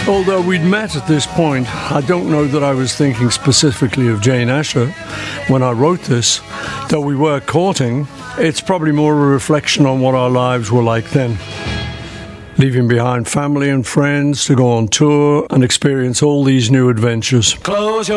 Although we'd met at this point, I don't know that I was thinking specifically of Jane Asher when I wrote this. Though we were courting, it's probably more a reflection on what our lives were like then. Leaving behind family and friends to go on tour and experience all these new adventures. Close your